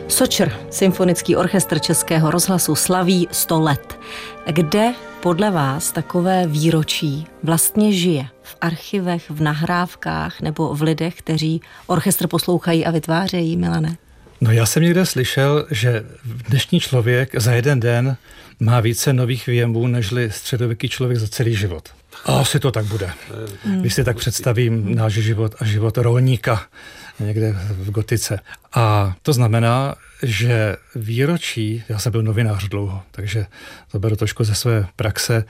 Sočr, symfonický orchestr Českého rozhlasu, slaví 100 let. Kde podle vás takové výročí vlastně žije? V archivech, v nahrávkách nebo v lidech, kteří orchestr poslouchají a vytvářejí, Milane? No já jsem někde slyšel, že dnešní člověk za jeden den má více nových věmů, nežli středověký člověk za celý život. A asi to tak bude. Když si tak představím náš život a život rolníka někde v gotice. A to znamená, že výročí, já jsem byl novinář dlouho, takže to beru trošku ze své praxe,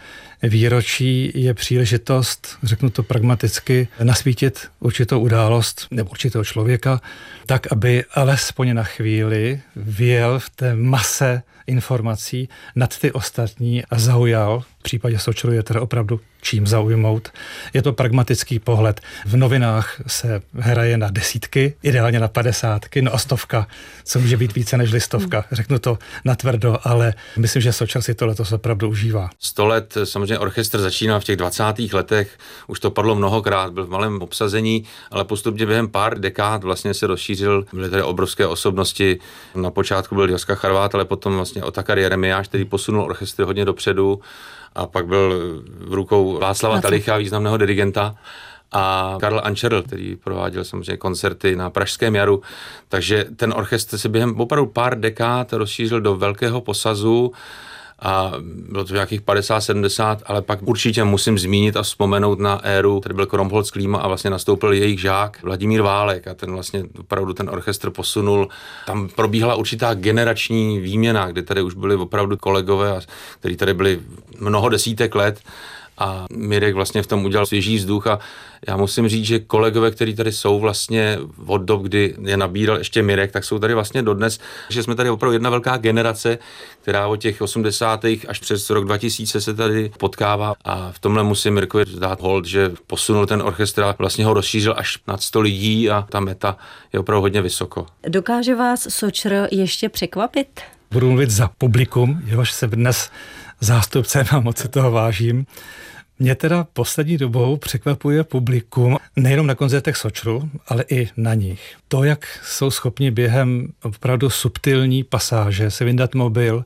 výročí je příležitost, řeknu to pragmaticky, nasvítit určitou událost nebo určitého člověka, tak, aby alespoň na chvíli vyjel v té mase informací nad ty ostatní a zaujal. V případě Sočru je teda opravdu čím zaujmout. Je to pragmatický pohled. V novinách se hraje na desítky, ideálně na 50, no a 100, co může být více než 100. Řeknu to natvrdo, ale myslím, že Sočr si to letos opravdu užívá. 100 let, samozřejmě orchestr začínal v těch 20. letech, už to padlo mnohokrát, byl v malém obsazení, ale postupně během pár dekád vlastně se rozšířil, byly tady obrovské osobnosti. Na počátku byl Joska Charvát, ale potom vlastně Otakar Jeremiáš, který posunul orchestr hodně dopředu, a pak byl v rukou Václava Talicha, významného dirigenta, a Karl Ančerl, který prováděl samozřejmě koncerty na Pražském jaru. Takže ten orchestr se během opravdu pár dekád rozšířil do velkého posazu a bylo to nějakých 50-70, ale pak určitě musím zmínit a vzpomenout na éru, tady byl Kromholc Klíma a vlastně nastoupil jejich žák Vladimír Válek a ten vlastně opravdu ten orchestr posunul. Tam probíhala určitá generační výměna, kde tady už byli opravdu kolegové, kteří tady byli mnoho desítek let, a Mirek vlastně v tom udělal svěží vzduch a já musím říct, že kolegové, kteří tady jsou vlastně od dob, kdy je nabíral ještě Mirek, tak jsou tady vlastně dodnes, že jsme tady opravdu jedna velká generace, která od těch 80. až přes rok 2000 se tady potkává a v tomhle musím Mirkovi dát hold, že posunul ten orchestr a vlastně ho rozšířil až nad 100 lidí a ta meta je opravdu hodně vysoko. Dokáže vás Sočr ještě překvapit? Budu mluvit za publikum, jehož jsem dnes zástupcem a moc se toho vážím. Mě teda poslední dobou překvapuje publikum nejenom na koncertech Sočru, ale i na nich. To, jak jsou schopni během opravdu subtilní pasáže si vyndat mobil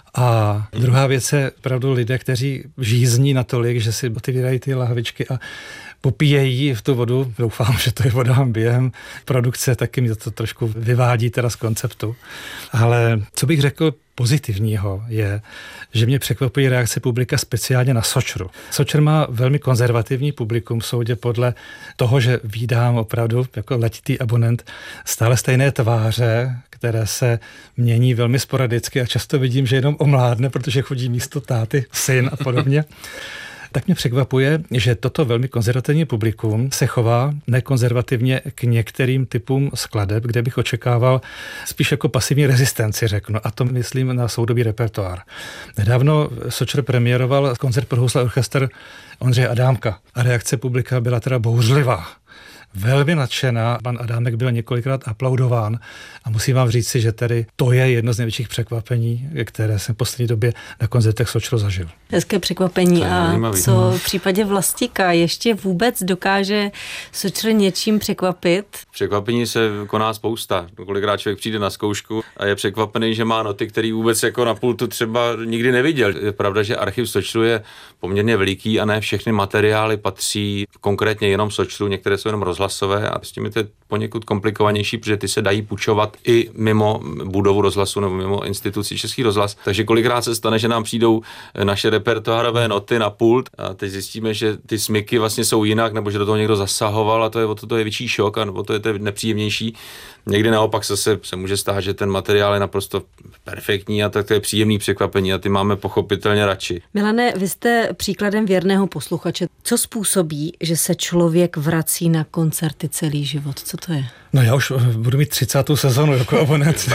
a druhá věc je opravdu lidé, kteří žízní natolik, že si otevírají ty lahvičky a popíjejí v tu vodu. Doufám, že to je voda během produkce, taky mi to trošku vyvádí teda z konceptu. Ale co bych řekl pozitivního je, že mě překvapuje reakce publika speciálně na Sočru. Sočr má velmi konzervativní publikum v soudě podle toho, že vídám opravdu jako letitý abonent stále stejné tváře, které se mění velmi sporadicky a často vidím, že jenom omládne, protože chodí místo táty syn a podobně. Tak mě překvapuje, že toto velmi konzervativní publikum se chová nekonzervativně k některým typům skladeb, kde bych očekával spíš jako pasivní rezistenci, řeknu. A to myslím na soudobý repertoár. Nedávno Sočr premiéroval koncert pro housle orchestr Ondřeje Adámka a reakce publika byla teda bouřlivá. Velmi nadšená. Pan Adámek byl několikrát aplaudován a musím vám říci, že tedy to je jedno z největších překvapení, které jsem v poslední době na koncertech Sočru zažil. Hezké překvapení. A co v případě Vlastika? Ještě vůbec dokáže Sočr něčím překvapit? Překvapení se koná spousta. Kolikrát člověk přijde na zkoušku a je překvapený, že má noty, který vůbec jako na pultu třeba nikdy neviděl. Je pravda, že archiv Sočru je poměrně veliký a ne všechny materiály patří konkrétně jenom Sočru, některé jsou jenom rozhlasové a s tím je to poněkud komplikovanější, protože ty se dají půjčovat i mimo budovu rozhlasu nebo mimo instituci Český rozhlas. Takže kolikrát se stane, že nám přijdou naše repertoárové noty na pult a teď zjistíme, že ty smyky vlastně jsou jinak, nebo že do toho někdo zasahoval a to je větší šok, a nebo to je nepříjemnější. Někdy naopak se může stát, že ten materiál je naprosto perfektní a tak to je příjemný překvapení a ty máme pochopitelně radši. Milane, vy jste příkladem věrného posluchače. Co způsobí, že se člověk vrací na koncerty celý život? Co to je? No já už budu mít 30. sezonu jako abonent.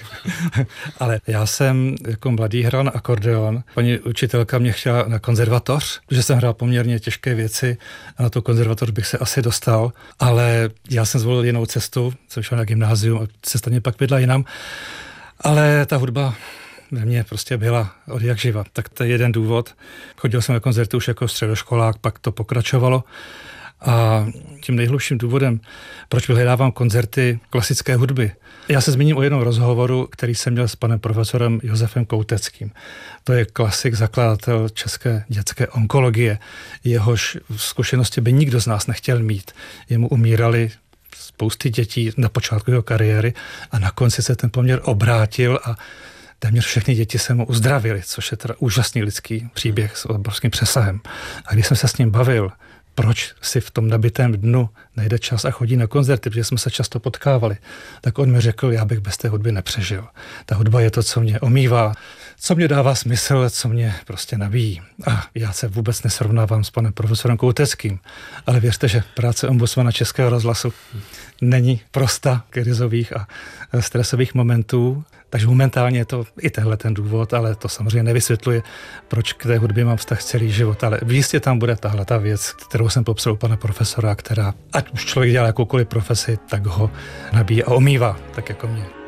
Ale já jsem jako mladý hrál na akordeon. Paní učitelka mě chtěla na konzervatoř, protože jsem hrál poměrně těžké věci a na tu konzervatoř bych se asi dostal, ale já jsem zvolil jinou cestu, jsem šel na gymnázium a cesta mě pak vedla jinam. Ale ta hudba ve mně prostě byla od jak živa. Tak to je jeden důvod. Chodil jsem na koncerty už jako středoškolák, pak to pokračovalo. A tím nejhlubším důvodem, proč vyhledávám koncerty klasické hudby. Já se zmíním o jednom rozhovoru, který jsem měl s panem profesorem Josefem Kouteckým. To je klasik, zakladatel české dětské onkologie. Jehož zkušenosti by nikdo z nás nechtěl mít. Jemu umírali spousty dětí na počátku jeho kariéry a na konci se ten poměr obrátil a téměř všechny děti se mu uzdravily, což je teda úžasný lidský příběh s obrovským přesahem. A když jsem se s ním bavil, proč si v tom nabitém dnu najde čas a chodí na koncerty, protože jsme se často potkávali, tak on mi řekl, já bych bez té hudby nepřežil. Ta hudba je to, co mě omývá, co mě dává smysl, co mě prostě nabíjí. A já se vůbec nesrovnávám s panem profesorem Kouteckým, ale věřte, že práce ombudsmana Českého rozhlasu není prosta krizových a stresových momentů, takže momentálně je to i tenhle ten důvod, ale to samozřejmě nevysvětluje, proč k té hudbě mám vztah celý život. Ale jistě tam bude tahle ta věc, kterou jsem popsal u pana profesora, která, ať už člověk dělá jakoukoliv profesi, tak ho nabíjí a omývá, tak jako mě.